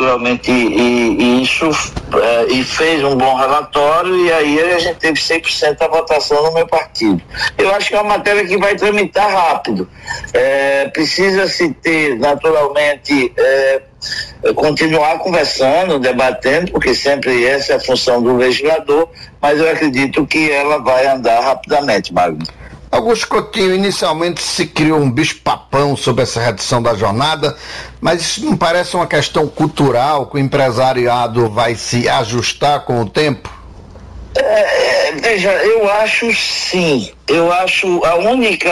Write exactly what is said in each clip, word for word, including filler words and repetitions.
naturalmente, e, e isso é, e fez um bom relatório, e aí a gente teve cem por cento da votação no meu partido. Eu acho que é uma matéria que vai tramitar rápido. É, precisa-se ter, naturalmente, é, continuar conversando, debatendo, porque sempre essa é a função do legislador, mas eu acredito que ela vai andar rapidamente, Magno. Augusto Coutinho, inicialmente se criou um bicho-papão sobre essa redução da jornada, mas isso não parece uma questão cultural que o empresariado vai se ajustar com o tempo? É, veja, eu acho sim. Eu acho a única,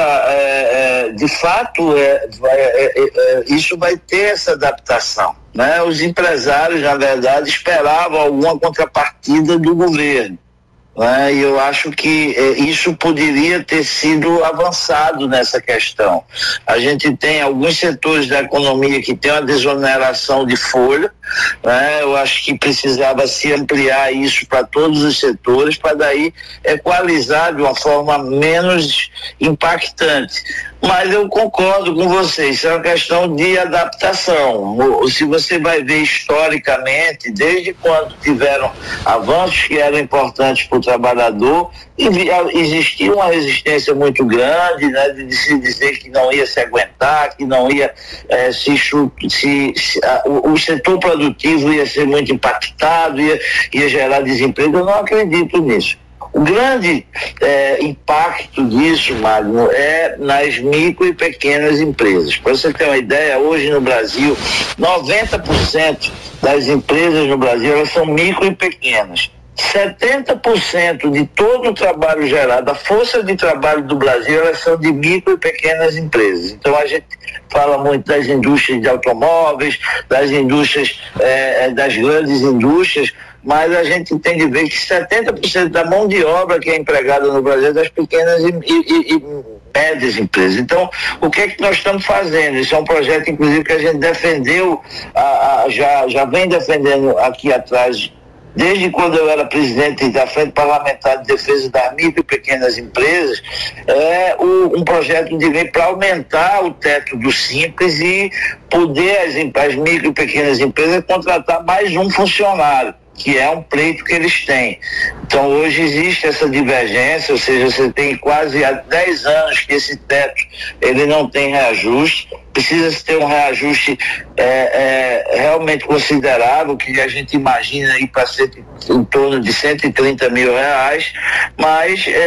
é, é, de fato, é, é, é, isso vai ter essa adaptação, né? Os empresários, na verdade, esperavam alguma contrapartida do governo. E eu acho que eh, isso poderia ter sido avançado nessa questão. A gente tem alguns setores da economia que tem uma desoneração de folha, né? Eu acho que precisava se ampliar isso para todos os setores, para daí equalizar de uma forma menos impactante. Mas eu concordo com vocês, isso é uma questão de adaptação. Se você vai ver historicamente, desde quando tiveram avanços que eram importantes para o trabalhador, existia uma resistência muito grande, né, de se dizer que não ia se aguentar, que não ia eh, se, se, se a, o, o setor produtivo ia ser muito impactado, ia, ia gerar desemprego. Eu não acredito nisso. O grande eh, impacto disso, Magno, é nas micro e pequenas empresas. Para você ter uma ideia, hoje no Brasil, noventa por cento das empresas no Brasil, elas são micro e pequenas. setenta por cento de todo o trabalho gerado, a força de trabalho do Brasil, elas são de micro e pequenas empresas. Então a gente fala muito das indústrias de automóveis, das indústrias, eh, das grandes indústrias, mas a gente tem de ver que setenta por cento da mão de obra que é empregada no Brasil é das pequenas e, e, e médias empresas. Então, o que é que nós estamos fazendo? Isso é um projeto, inclusive, que a gente defendeu, a, a, já, já vem defendendo aqui atrás, desde quando eu era presidente da Frente Parlamentar de Defesa das Micro e Pequenas Empresas, é o, um projeto de lei para aumentar o teto do Simples e poder as, as micro e pequenas empresas contratar mais um funcionário, que é um pleito que eles têm. Então hoje existe essa divergência, ou seja, você tem quase há dez anos que esse teto ele não tem reajuste, precisa ter um reajuste é, é, realmente considerável, que a gente imagina aí para ser em torno de cento e trinta mil reais, mas é,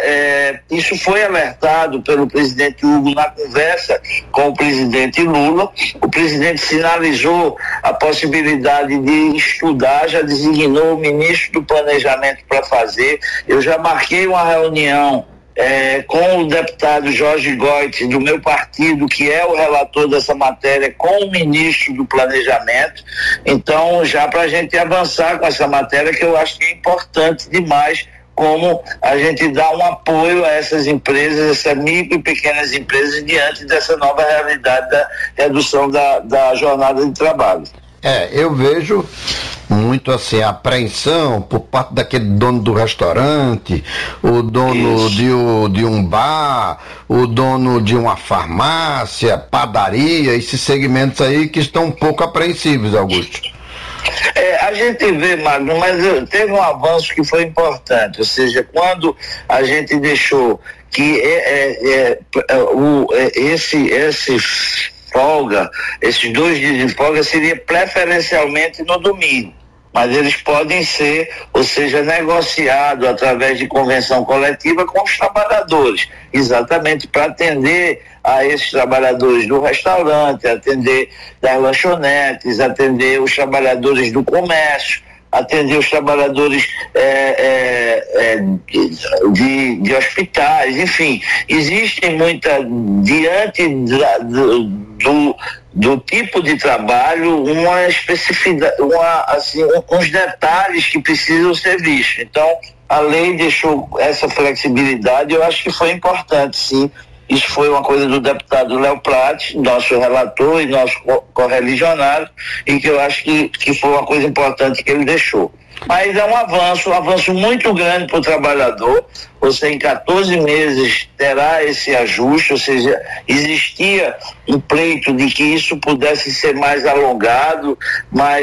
é, isso foi alertado pelo presidente Hugo na conversa com o presidente Lula. O presidente sinalizou a possibilidade de estudar, já designou o ministro do Planejamento para fazer. Eu já marquei uma reunião É, com o deputado Jorge Goit, do meu partido, que é o relator dessa matéria, com o ministro do Planejamento. Então, já para a gente avançar com essa matéria, que eu acho que é importante demais, como a gente dá um apoio a essas empresas, essas micro e pequenas empresas, diante dessa nova realidade da redução da, da jornada de trabalho. É, eu vejo muito assim, a apreensão por parte daquele dono do restaurante, o dono de, o, de um bar, o dono de uma farmácia, padaria, esses segmentos aí que estão um pouco apreensivos, Augusto. É, a gente vê, Magno, mas teve um avanço que foi importante, ou seja, quando a gente deixou que é, é, é, o, é, esse, esse folga, esses dois dias de folga seria preferencialmente no domingo, mas eles podem ser, ou seja, negociado através de convenção coletiva com os trabalhadores, exatamente para atender a esses trabalhadores do restaurante, atender das lanchonetes, atender os trabalhadores do comércio, atender os trabalhadores é, é, é, de, de hospitais, enfim, existem muita, diante da, do, do, do tipo de trabalho, uma especificidade, uma, assim, uns detalhes que precisam ser vistos. Então, a lei deixou essa flexibilidade, eu acho que foi importante, sim. Isso foi uma coisa do deputado Léo Prats, nosso relator e nosso correligionário, e que eu acho que, que foi uma coisa importante que ele deixou. Mas é um avanço, um avanço muito grande para o trabalhador. Você em quatorze meses terá esse ajuste, ou seja, existia um pleito de que isso pudesse ser mais alongado, mas